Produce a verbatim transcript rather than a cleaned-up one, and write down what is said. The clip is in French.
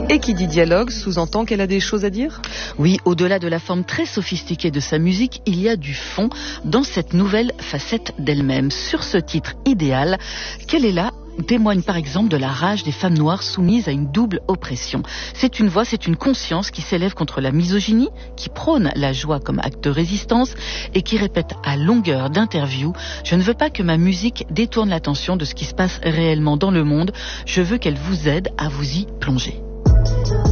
Et qui dit dialogue sous-entend qu'elle a des choses à dire ? Oui, au-delà de la forme très sophistiquée de sa musique, il y a du fond dans cette nouvelle facette d'elle-même. Sur ce titre idéal, qu'elle est là témoigne par exemple de la rage des femmes noires soumises à une double oppression. C'est une voix, c'est une conscience qui s'élève contre la misogynie, qui prône la joie comme acte de résistance et qui répète à longueur d'interviews « Je ne veux pas que ma musique détourne l'attention de ce qui se passe réellement dans le monde, je veux qu'elle vous aide à vous y plonger ».